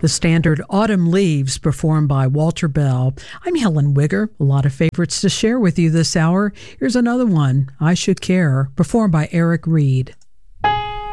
The standard Autumn Leaves, performed by Walter Bell. I'm Helen Wigger. A lot of favorites to share with you this hour. Here's another one, I Should Care, performed by Eric Reed.